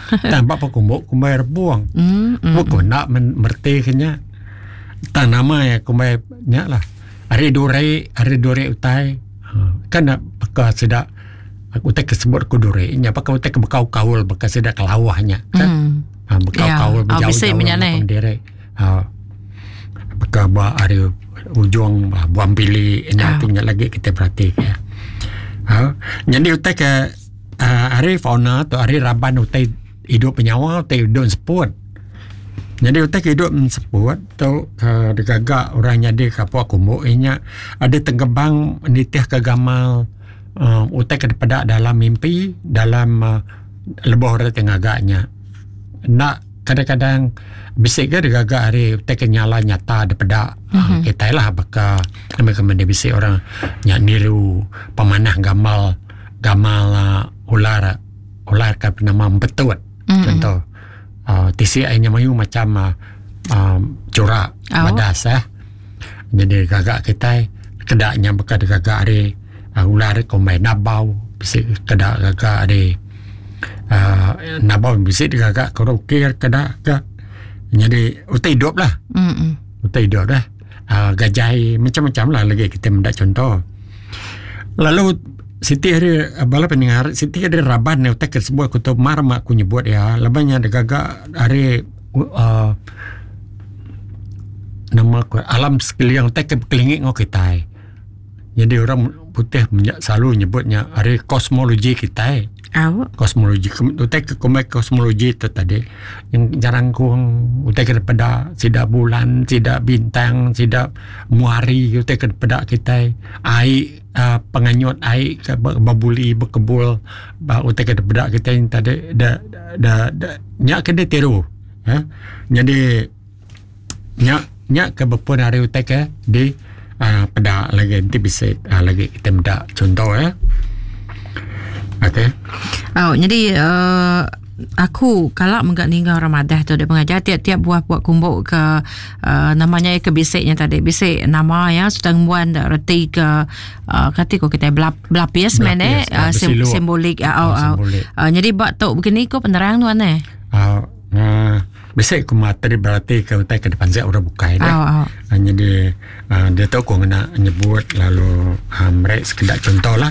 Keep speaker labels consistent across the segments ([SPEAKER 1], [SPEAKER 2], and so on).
[SPEAKER 1] Tanpa pakumbo kumbai rebuang. Bukan nak merti kenya. Tak nama ya kumbai nya lah. Ari dore utai. Kan nak pakai sedak utai kesebut ku dore nya pakai utai ke bekau kaul pakai sedak kelawahnya kan. Bekau kaul berjauh-jauh lapang derek. Pakai ba ari ujung buang pilih nya tinggal lagi kita perhati ya. Jadi utai ke hari fauna atau hari raban utai hidup penyawa utai hidup seput. Jadi utai hidup seput tu digagak orang jadi kapua kumbu inya ada tenggebang nitih ke gamal utai kepada dalam mimpi dalam lebih orang tengagaknya. Nak kadang-kadang bisik ke digagak hari utai kenyala nyata daripada kita lah baka mereka bisik orang nyak niru pemanah gamal ular ke nama betut contoh tisi airnya mayu macam corak badas jadi gagak kita kedaknya bekas gagak hari ular komai nabau bisik kedak gagak hari nabau bisik gagak korokir kedak jadi utai hidup lah utai hidup lah gajai macam-macam lah lagi kita mendak contoh. Lalu Siti hari bala pendengar Siti ada raban ni utak sebuah kutub marma aku nyebut ya labanya ada gagak hari nama aku alam sekeliling utak kelingik ngok kita. Jadi orang putih selalu nyebutnya hari kosmologi kita. Kosmologi utak kosmologi itu tadi yang jarang kurang utak daripada tidak bulan, tidak bintang, tidak muari utak daripada kita air penganyut air babuli berkebul utak daripada kita yang tadi nyak kena tiru jadi nyak ke berpun hari utak di pada lagi nanti bisa lagi kita mendak contoh okay.
[SPEAKER 2] Jadi aku kalau menggak ninggal Ramadan tu dia mengajar tiap-tiap buah kumbuk ke namanya ke bisiknya tadi bisik nama ya sedang buan reti ke kata ko kita belapis mana simbolik jadi bak tu begini ko penerang tuan
[SPEAKER 1] bisik ko materi berarti ke utai ke depan saya orang bukai dah. Jadi dia tahu ko nak nyebut lalu mereka sekedar contoh lah.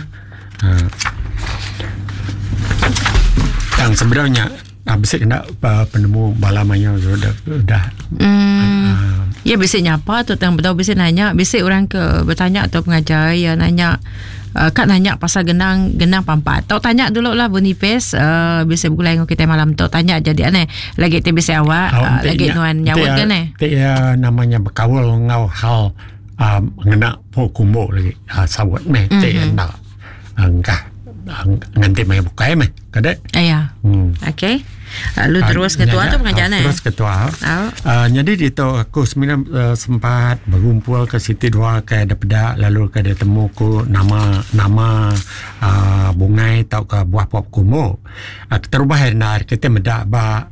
[SPEAKER 1] Yang sebenarnya bisik nak penemu balamanya sudah
[SPEAKER 2] ya bisik nyapa tu yang betul bisik nanya bisik orang ke bertanya atau pengajar ya nanya kat nanya pasal genang pampat tau tanya dulu lah Bonipes bisik bergulai dengan kita malam tu tanya jadi aneh lagi kita bisik awak lagi nuan nyawut kan
[SPEAKER 1] namanya berkawal ngau hal ngena kumbo lagi sawat meh nak angkah nganti mai bukai meh kada
[SPEAKER 2] okey lalu terus ketua tu pengajian
[SPEAKER 1] terus ketua jadi itu aku sempat berkumpul ke Siti dua ke dapeda lalu ke dia temu ku nama bungai tau ke buah pop kumo terubah nak kita medak ba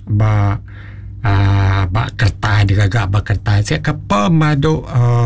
[SPEAKER 1] kertas digagak ba kertas saya ke pemadu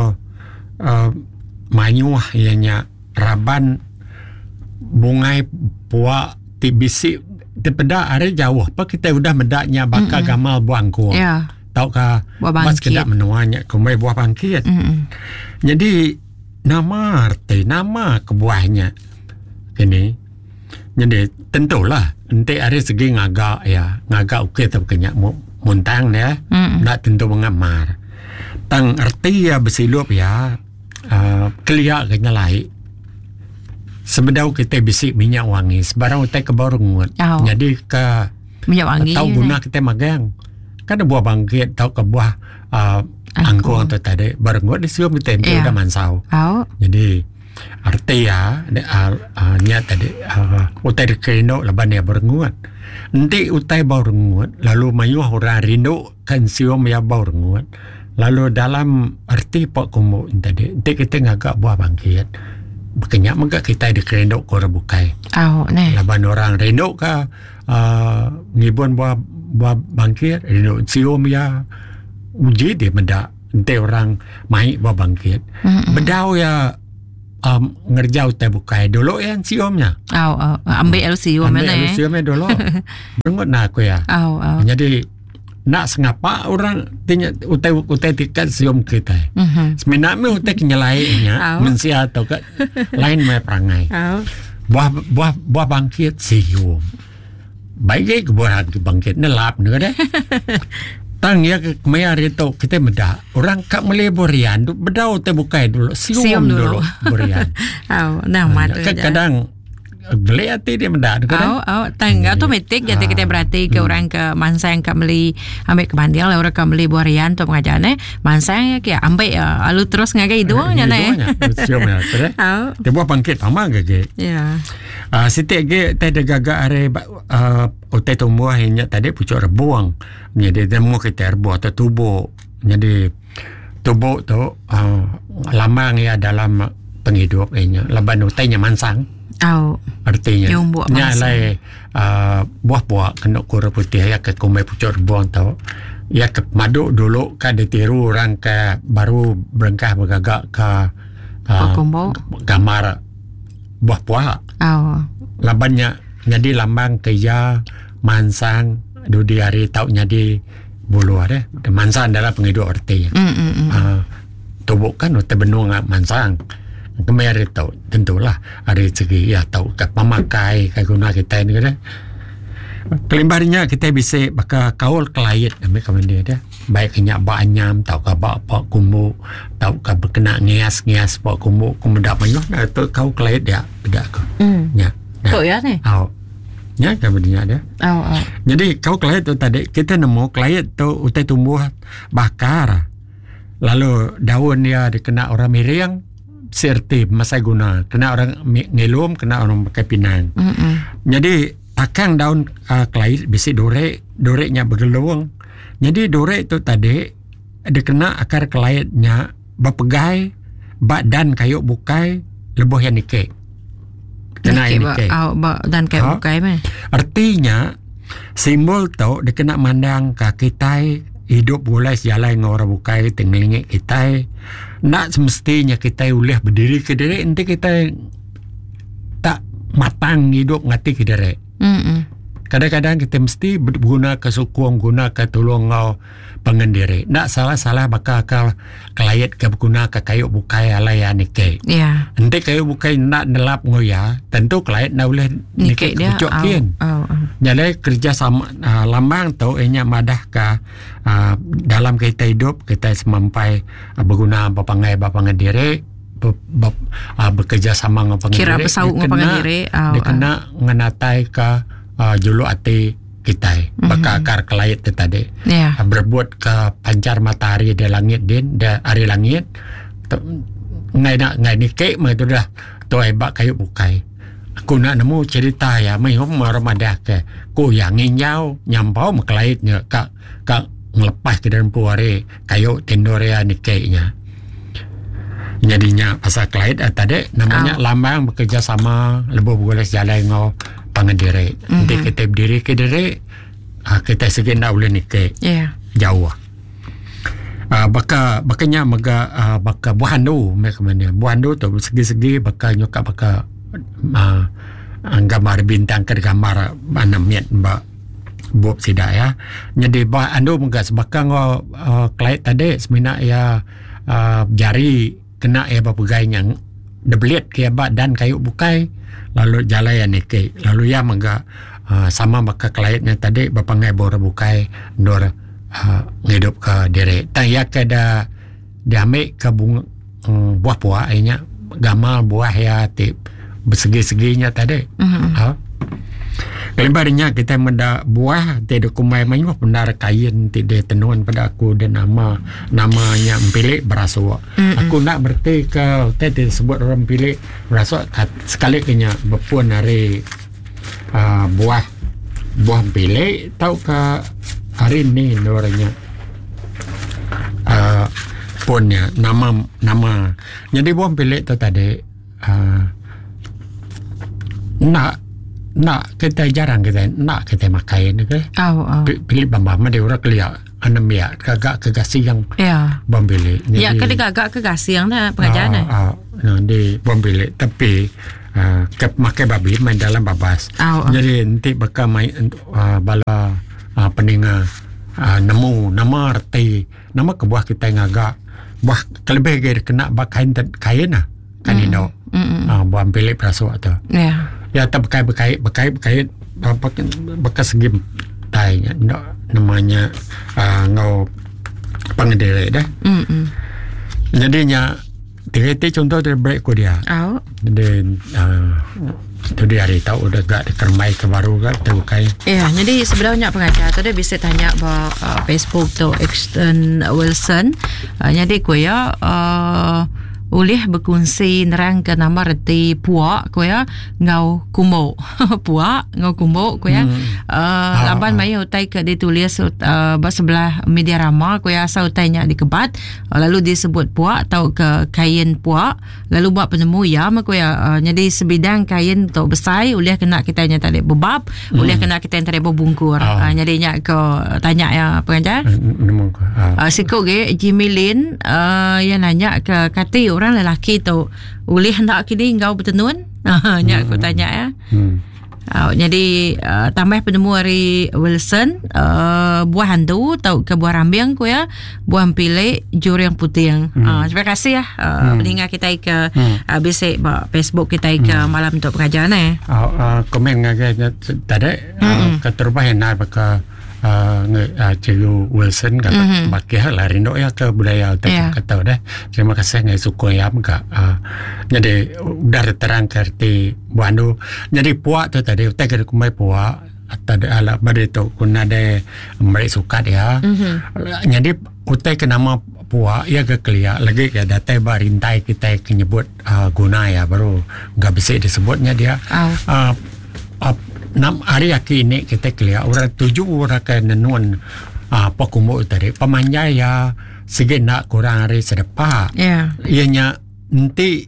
[SPEAKER 1] manyuah ianya raban bungai puak tibisi daripada hari jauh apa kita sudah mendaknya bakal gamal buangku tau ka pas kita menuanya kumai buah bangkit jadi nama arti nama kebuahnya ini jadi tentulah nanti hari segi ngagak okey tapi kenyak muntang ya nak tentu mengamar tang arti ya bersilup ya keliak kena lain sebenarnya kita bisik minyak wangi sebarang utai ke barungut jadi ke
[SPEAKER 2] minyak wangi
[SPEAKER 1] tahu guna kita magang kan ada buah bangkit tahu ke buah angkung tu tadi barungut disium kita udah mansau jadi arti ya nya tadi utai dikeno laban ya barungut nanti utai barungut lalu mayu orang rindu kan sium ya barungut lalu dalam arti pak kumbu tadi nanti kita ngagak buah bangkit Makanya kita di kerendok ko bukai. Laban orang rendok ka ngibon buah bangkit rendok siom ya uji dia menda ente orang mai buah bangkit. Bedau ya ngerjau teh bukai dulu yang siomnya.
[SPEAKER 2] Ambil siom mana?
[SPEAKER 1] Ambil siomnya dulu. Dengar nak aku ya. Jadi nak sengapa orang tanya utai tikat siom kita. Sebenarnya me utai kenyalainya mensia atau ke lain me perangai. Buah bangkit siom. Baik ke buah bangkit nelap nih deh. Tang ya kemaya itu kita beda orang kak mele borian beda utai bukai dulu siom dulu borian. Kadang geliati dia mendak kan?
[SPEAKER 2] Tang otomatik jadi kita berarti ke orang ke mansang kak meli ambil ke bandil orang kak meli borian tu pengajarane mansang ya kia ambil alu terus ngagai doangnya ne.
[SPEAKER 1] Siom ya, dia buah bangkit sama gage.
[SPEAKER 2] Ya.
[SPEAKER 1] Setiap ge tadi gaga are utai tumbuh hanya tadi pucuk rebuang. Jadi demo kita rebuang atau tubuh. Jadi tubuh tu lamang ya dalam penghidup nya. Laban utainya mansang. Artinya nyalai buah-buah kena kura putih ya ke kumai pucuk rebuang tu. Ya ke madu dulu kan ditiru orang ke baru berengkah bergagak ke gambar buah-buah. Labannya jadi lambang keja mansang dudi hari tau jadi bulu ada mansang adalah penghidup artinya. Tubuh kan utai benung mansang kemarin tau tentulah hari segi ya tau ke pemakai ke guna kita ini kan. Kelimbarnya kita bisa bakal kaul kelait ambil kemudian dia baik kenyak bak anyam tau ke bak kumbu tau ke berkena ngias bak kumbu kemudian apa nah itu kau kelait dia beda ke ya
[SPEAKER 2] ya ni
[SPEAKER 1] ya kemudian dia jadi kau kelait tu tadi kita nemu kelait tu utai tumbuh bakar lalu daun dia dikena orang miring serti masa guna kena orang ngelum kena orang pakai pinang jadi akang daun kelait bisa dorek-doreknya bergeluang. Jadi dorek itu tadi dikena akar kelaitnya berpegai dan kayu bukai lebuh yang nike. Kena yang nike.
[SPEAKER 2] Dan kayu bukai mah.
[SPEAKER 1] Artinya simbol tu dikena mandang ke kita hidup boleh jalan dengan orang bukai tengelingik kita. Nak semestinya kita boleh berdiri ke diri nanti kita tak matang hidup ngati ke diri. Kadang-kadang kita mesti berguna ke sukung, guna ke tolong ngau pengendiri. Nak salah-salah bakal kelayat ke berguna ke kayu bukai alaya nike.
[SPEAKER 2] Ya.
[SPEAKER 1] Nanti kayu bukai nak nelap ngoya, tentu kelayat nak boleh nike pucuk kian. Jadi kerja sama lambang tu ianya madah ke dalam kita hidup kita semampai berguna bapangai diri. Bekerja sama dengan pengendiri.
[SPEAKER 2] Kira pesawuk dengan pengendiri.
[SPEAKER 1] Dia kena ngenatai ke julu hati kita. Baka akar kelait itu tadi. Berbuat ke pancar matahari di langit din, di hari langit. Ngai nikik mah itu dah. Tu hebat kayu bukai. Aku nak nemu cerita ya. Mayom maramadah ke. Ku yang nginyau nyampau mekelaitnya. Kak ngelepas ke dalam puari kayu tendorea nikiknya. Jadinya pasal kelait tadi namanya lambang bekerja sama lebih boleh jalan ngau pengendiri. Nanti kita berdiri ke diri kita segi nak boleh nikah jauh. Bakanya baka buhandu mereka mana buhandu tu segi-segi baka nyuka baka gambar bintang ke gambar anamiat mbak buat sidak ya. Jadi buhandu muka sebaka ngau kelait tadi semina ya jari kena ya bapegai yang debelit ke dan kayu bukai lalu jalan ya nike lalu ya mangga sama maka kelaitnya tadi bapangai bora bukai ndor ngidup ke diri tang ya ke da diambil ke bunga buah-buah nya gamal buah ya tip bersegi-seginya tadi Lebarnya kita menda buah tidak kumai mayu benar kain tidak tenun pada aku dan namanya pilih berasuk. Aku nak berarti ke tadi sebut orang pilih berasuk sekali kenya berpun hari buah pilih tahu ke hari ni orangnya punnya nama jadi buah pilih tu tadi nak nak kita jarang kita nak kita makan ke. Pilih bamba dia orang kelia anemia kagak kegasi yang bombele.
[SPEAKER 2] Ya kagak kegasi yang dah pengajaran
[SPEAKER 1] di bombele tapi makai babi main dalam babas. Jadi nanti bakal main bala peninga nemu nama arti nama kebuah kita yang agak buah kelebih gaya kena kain lah kan ini buah pilih perasuk tu. Ya tak berkait bekas segi tai namanya ngau pengendali dah. Jadinya tiga contoh dari break ko dia. Dan tu dia hari tahu udah gak dikermai ke baru gak terbukai.
[SPEAKER 2] Jadi sebenarnya pengajar tu dia bisa tanya bah Facebook tu Exton Wilson. Jadi ko ya ulih berkongsi nerang ke nama reti puak ko ya ngau kumo puak ngau kumo ko ya laban mai utai ke ditulis sebelah media rama ko ya asal utainya dikebat lalu disebut puak atau ke kain puak lalu buat penemu ya ko ya jadi sebidang kain tu besai ulih kena kita nya tadi bebab ulih kena kita yang tadi berbungkur jadinya ke tanya ya pengajar sikut ge Jimilin yang nanya ke kati orang lelaki tu ulih hendak kini engkau bertenun nya aku tanya ya. Jadi tambah penemu hari Wilson buah handu atau ke buah rambiang ko ya buah pilih juri yang putih. Terima kasih ya pendengar kita ke bisik Facebook kita ke malam untuk pengajaran
[SPEAKER 1] komen ngaganya tadi keterbahan baka Cikgu Wilson kata baki hal lah rindu ya ke budaya kata dah. Terima kasih ngai suku ya maka jadi udah terang kerti buandu. Jadi puak tu tadi utai ke kumai puak atau ala bade tu kuna de mai sukat ya. Jadi utai ke nama puak ya ke kelia lagi ke datai barintai kita nyebut guna ya baru enggak bisa disebutnya dia. Nam hari ini kita kelia orang tujuh orang ke nenun pakumo tadi pemanjai ya segenak kurang hari sedepa ianya nanti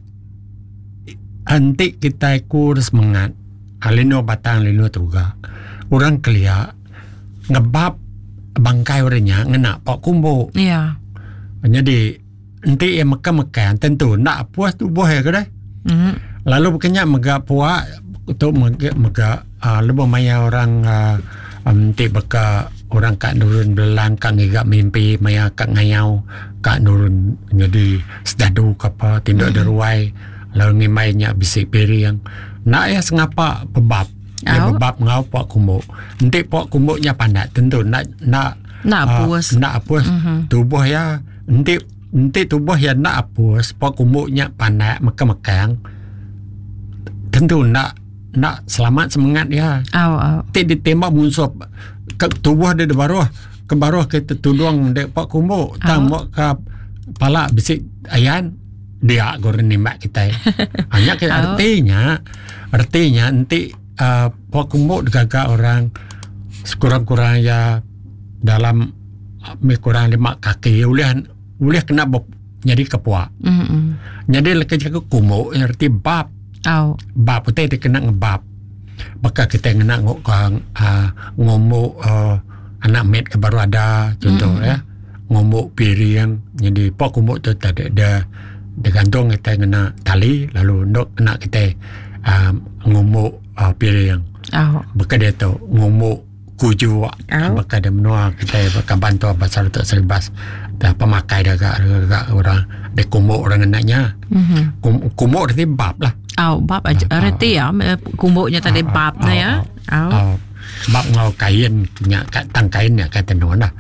[SPEAKER 1] kita kurs mengat alino batang lino tuga orang kelia ngebab bangkai orangnya ngena pakumo jadi nanti yang meka tentu nak puas tu boleh ke dah lalu bukannya mega puas untuk mega lebih maya orang nanti beka orang kak nurun belang kak ngigak mimpi maya kak ngayau kak nurun jadi sedadu kapa tindak deruai lalu ngimainya bisik piring nak ya sengapa bebab ya bebab ngau puak kumuk nanti puak kumuknya pandat tentu nak puas tubuh ya nanti tubuh ya nak puas puak kumuknya pandat mekang tentu nak selamat semangat ya. Tik ditembak musuh ke tubuh dia ke baruh kita tudung dek pak kumbuk tambak ke pala bisik ayan dia goreng nembak kita. Hanya ke artinya nanti pak kumbuk digagak orang sekurang-kurang ya dalam kurang 5 kaki ulih kena jadi kepuak. Jadi lagi jaga kumbuk arti bab bab putih dia kena ngebab maka kita kena ngomong anak met ke baru ada contoh ya ngomong piring jadi pok kumuk tu tadi dia gantung kita kena tali lalu ndok kena kita ngomong piring maka dia tu ngomong kuju maka dia menua kita bakal bantu pasal untuk seribas dah pemakai dah agak orang dia kumuk orang enaknya kumuk dia bab lah
[SPEAKER 2] bab reti ya kumbuknya tadi bab ya
[SPEAKER 1] bab ngau kain nya tang kain ya kata nuan dah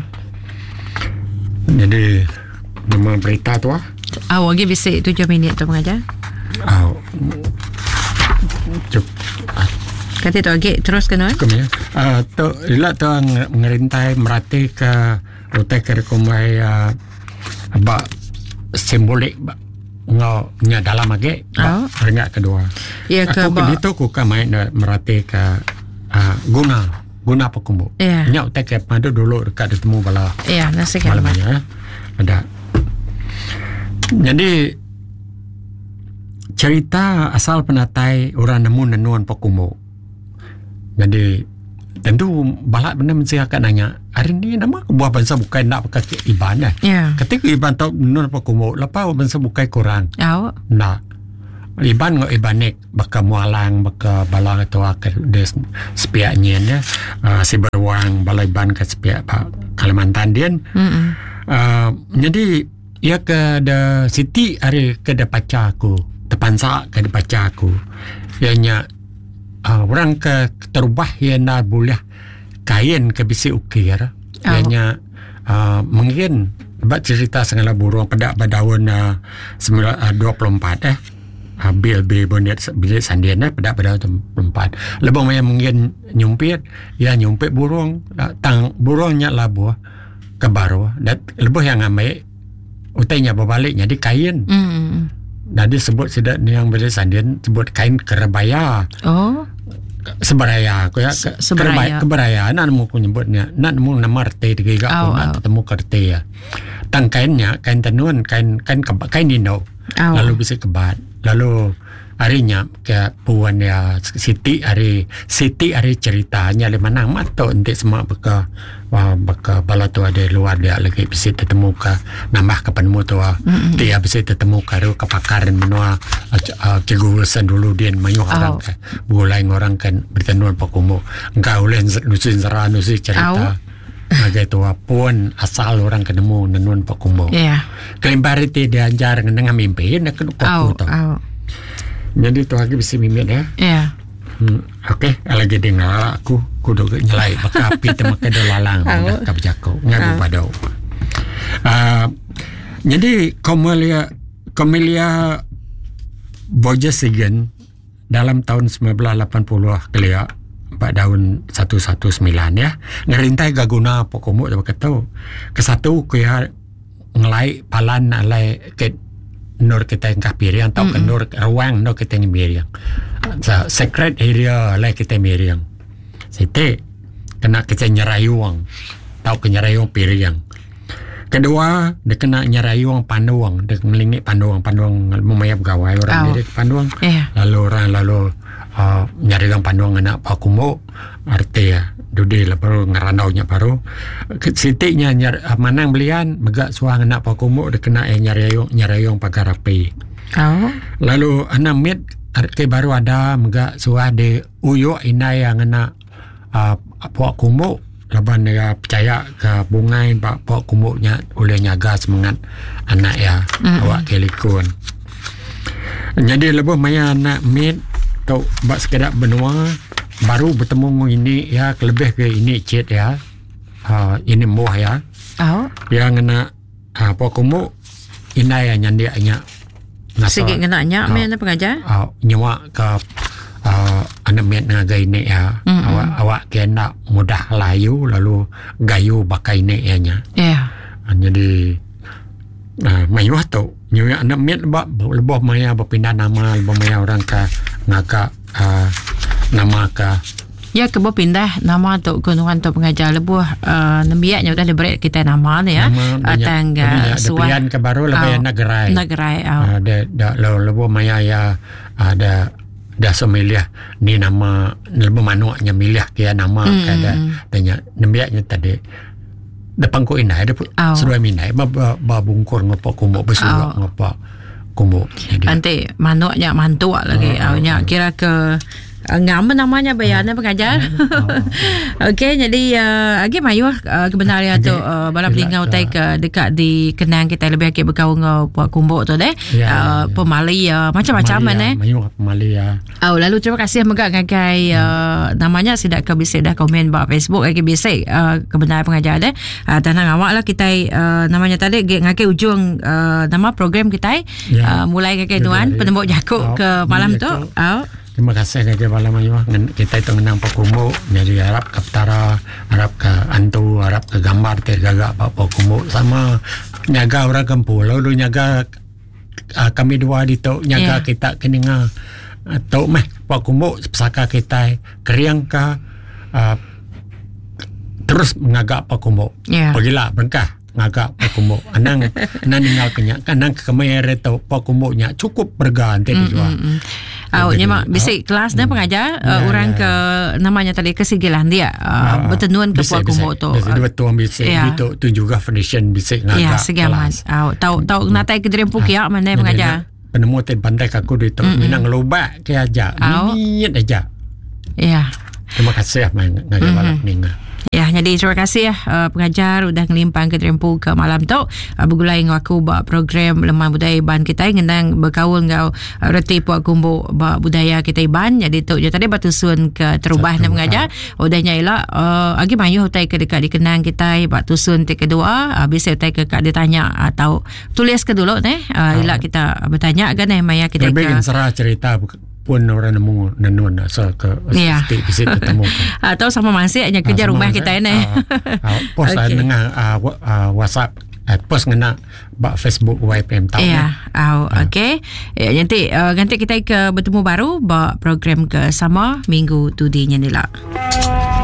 [SPEAKER 1] jadi nama berita tu
[SPEAKER 2] lagi bisa 7 minit tu mengajar kata tu lagi terus kan
[SPEAKER 1] tu ila tu ngerintai merati ke utai ke kumai abak simbolik ngau nya dalam lagi ringat kedua ya ke begitu ku ka main merati ke guna pakumbu nya utai ke padu dulu dekat ditemu bala
[SPEAKER 2] nasi malamnya
[SPEAKER 1] ada jadi cerita asal penatai orang nemu nenuan pakumbu Jadi tentu balak benar mesti akan nanya, hari ni nama buah bangsa bukan nak pakai iban ketika iban tahu benar apa kumuk lepas bangsa bukan kurang nak iban ngok ibanek baka mualang baka balang atau ke des sepiaknya si beruang balai ban ke sepiak Kalimantan dia jadi ia ke ada siti hari ke ada pacar aku terpansak ke ada pacar aku ianya orang ke terubah ia nak boleh kain ke bisi ukir ianya mungkin buat cerita segala burung pada daun 24 bil bonnet bilik sandian pada daun 24 lebih banyak mungkin nyumpit burung tang burungnya labuh ke baru dan lebih yang ambil utainya berbaliknya di kain dan disebut sedap ni yang bilik sandian sebut kain kerebaya seberaya aku ya keberaya nak nemu aku nyebutnya nak nemu nama rete tiga aku nak ketemu kerte ya tang kainnya kain tenun kain dino lalu bisa kebat lalu harinya ke puan ya Siti hari ceritanya le mana mato entik semua baka bala tu ada luar dia lagi bisa ketemu ke nambah ke penemu tu dia bisa ketemu ke kepakaran menua kegurusan dulu dia mayu orang ke bulai orang kan bertenuan pakumu engkau len nusin zara nusin cerita agak tua pun asal orang ketemu nenun pakumu kelimbari dia ajar dengan mimpi nak kena tu jadi tu lagi bisa mimpi okey lagi dengar aku kudu nyelai baka api temak ada lalang dah ka berjakau ngabu badau jadi Camellia Borges-Sigan dalam tahun 1980 kelia pada tahun 119 ya ngerintai gaguna pokomo tak tahu ke satu ke ngelai palan alai ke nur kita yang kapiriang atau ke nur ruang nur kita yang miriang secret area lai kita miriang sete kena kita nyerayuang tau ke nyerayuang piriang kedua dia kena nyerayuang panduang dia melingik panduang memayap gawai orang dia panduang lalu orang nyerayuang panduang anak pakumo arti ya dudi lah baru ngeranaunya baru sitiknya manang belian megak suang anak pakumo dia kena nyerayuang pagar rapi lalu anak mit arti baru ada megak suah de uyo inai yang anak puak kumuk laban dia percaya ke bungai puak kumuknya oleh nyaga semangat anak ya awak kelikun jadi lebih maya anak mit tau bak sekedar benua baru bertemu ini ya lebih ke ini chat ya ini muah ya yang kena puak kumuk inai yang nyandianya
[SPEAKER 2] sikit kenanya mana pengajar
[SPEAKER 1] nyawa ke anak miat ngagai ni ya awak kena mudah layu lalu gayu bakai ni nya jadi mayu tu nyu anak miat lebih maya berpindah nama lebih maya orang ke ngaka nama ke
[SPEAKER 2] ya kebo pindah nama tu gunungan tu pengajar lebuh nembiaknya udah diberi kita nama ni ya tangga
[SPEAKER 1] suan ke baru lebih negrai ada lebuh maya ya ada dah semilih ni nama lebih manuaknya milih kia nama kada tanya nembiaknya tadi depan ko inai ada sudah minai babungkur ngopo kumuk besuak ngopo kumuk
[SPEAKER 2] nanti manuaknya mantua lagi nya kira ke ngam namanya bayannya pengajar okey jadi agi mayu kebenaran tu balap lingau tai ke dekat di kenang kita lebih ke berkau ngau puak kumbuk tu deh pemali macam-macam mana
[SPEAKER 1] mayu pemali ya
[SPEAKER 2] lalu terima kasih megak ngagai namanya sidak ke bisa dah komen ba Facebook lagi bisa kebenaran pengajar deh tanang awak lah kita namanya tadi ngagai ujung nama program kita mulai ngagai tuan penembok jakuk ke malam tu
[SPEAKER 1] terima kasih kepada malam ayu kita itu menang pakumu jadi harap ke petara harap ke antu harap ke gambar tergagak pakumu sama nyaga orang kampung lalu nyaga kami dua di tu nyaga kita keninga tu meh pakumu pesaka kita keriang ke terus mengagak pakumu pergilah berkah ngagak pakumu anang ninggal kenyak anang kemayar itu pakumuknya cukup berganti dijual
[SPEAKER 2] Nyemak bisik kelas dan pengajar orang ke namanya tadi kesigilan dia bertenuan ke puak kumbuk tu.
[SPEAKER 1] Dua tuan bisik itu tu juga foundation bisik ngagak
[SPEAKER 2] kelas. Tahu natai ke Drempuk ya mana pengajar.
[SPEAKER 1] Penemu ten pandai aku itu minang lobak ke aja. Minit aja.
[SPEAKER 2] Ya.
[SPEAKER 1] Terima kasih ngagak balap ninga.
[SPEAKER 2] Ya, jadi terima kasih pengajar udah ngelimpang ke Drempuk ke malam tu. Bergulai dengan aku buat program Lemah Budaya Iban kita ngendang berkaul ngau reti puak kumbuk budaya kita Iban. Jadi tu je tadi batusun ke terubah nak mengajar. Udahnya ialah agi mayu utai ke dekat dikenang kita batusun ti kedua. Bisa utai ke kak dia tanya atau tulis ke dulu ialah kita bertanya kan maya kita
[SPEAKER 1] ke serah cerita pun orang nemu nenun asal ke bisa ketemu
[SPEAKER 2] atau sama masih hanya kerja rumah kita ini
[SPEAKER 1] post dengan WhatsApp post ngena Facebook YPM tahu
[SPEAKER 2] okey nanti kita ke bertemu baru buat program ke sama minggu tu di Nyanila.